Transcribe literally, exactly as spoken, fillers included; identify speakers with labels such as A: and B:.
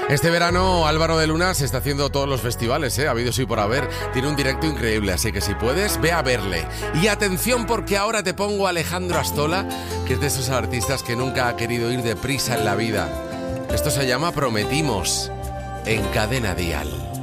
A: Este verano Álvaro de Luna se está haciendo todos los festivales, ¿eh? Ha habido sí por haber. Tiene un directo increíble, así que si puedes, ve a verle. Y atención porque ahora te pongo a Alejandro Astola, que es de esos artistas que nunca ha querido ir deprisa en la vida. Esto se llama Prometimos, en Cadena Dial.